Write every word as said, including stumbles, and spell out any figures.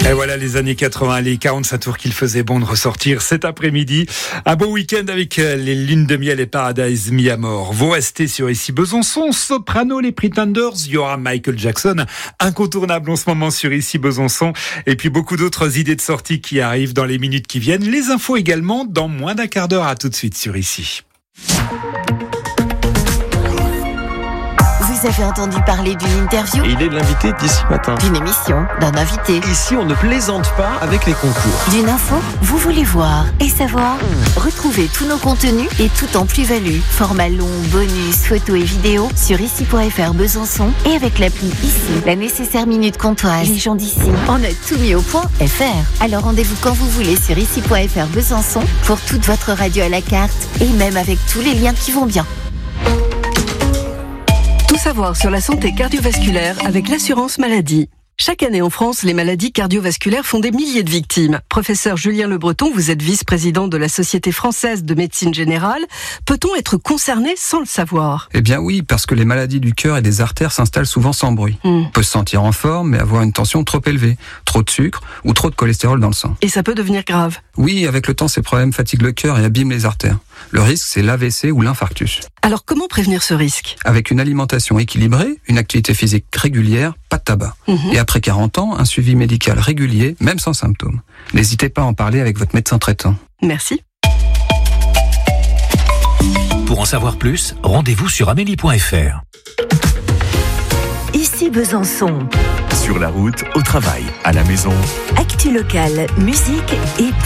Et voilà les années quatre-vingts, les quarante-cinq tours qu'il faisait bon de ressortir cet après-midi. Un beau week-end avec les lunes de miel et Paradise mis à mort. Vous restez sur Ici Besançon, Soprano, les Pretenders, il y aura Michael Jackson, incontournable en ce moment sur Ici Besançon. Et puis beaucoup d'autres idées de sortie qui arrivent dans les minutes qui viennent. Les infos également dans moins d'un quart d'heure. À tout de suite sur Ici. Vous avez entendu parler d'une interview ? Et il est l'invité d'ici matin. D'une émission ? D'un invité ? Ici, on ne plaisante pas avec les concours. D'une info ? Vous voulez voir et savoir ? Retrouvez tous nos contenus et tout en plus-value. Format long, bonus, photos et vidéos sur ici point f r Besançon et avec l'appli Ici. La nécessaire minute comptoise. Les gens d'ici. On a tout mis au point F R. Alors rendez-vous quand vous voulez sur ici point f r Besançon pour toute votre radio à la carte et même avec tous les liens qui vont bien. Tout savoir sur la santé cardiovasculaire avec l'assurance maladie. Chaque année en France, les maladies cardiovasculaires font des milliers de victimes. Professeur Julien Le Breton, vous êtes vice-président de la Société française de médecine générale. Peut-on être concerné sans le savoir ? Eh bien oui, parce que les maladies du cœur et des artères s'installent souvent sans bruit. Mm. On peut se sentir en forme, mais avoir une tension trop élevée, trop de sucre ou trop de cholestérol dans le sang. Et ça peut devenir grave ? Oui, avec le temps, ces problèmes fatiguent le cœur et abîment les artères. Le risque, c'est l'A V C ou l'infarctus. Alors comment prévenir ce risque ? Avec une alimentation équilibrée, une activité physique régulière, pas de tabac. Mm-hmm. Et après quarante ans, un suivi médical régulier, même sans symptômes. N'hésitez pas à en parler avec votre médecin traitant. Merci. Pour en savoir plus, rendez-vous sur amélie point f r. Ici Besançon. Sur la route, au travail, à la maison. Actu locale, musique et